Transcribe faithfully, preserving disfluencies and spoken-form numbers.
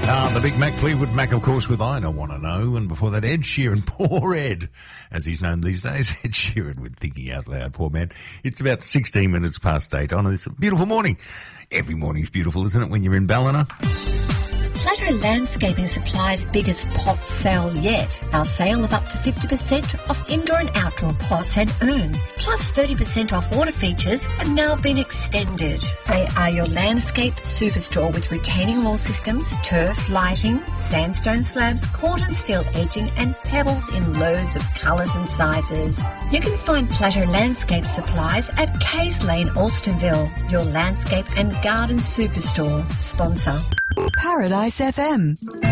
Ah, the big Mac Fleetwood Mac, of course, with I Don't Want to Know. And before that, Ed Sheeran, poor Ed, as he's known these days. Ed Sheeran with Thinking Out Loud, poor man. It's about sixteen minutes past eight on this beautiful morning. Every morning's beautiful, isn't it, when you're in Ballina? Plateau Landscaping Supply's biggest pot sale yet. Our sale of up to fifty percent off indoor and outdoor pots and urns, plus thirty percent off water features, have now been extended. They are your landscape superstore with retaining wall systems, turf, lighting, sandstone slabs, cordon steel edging and pebbles in loads of colours and sizes. You can find Plateau Landscape Supplies at Kays Lane, Alstonville, your landscape and garden superstore. Sponsor. Paradise F M.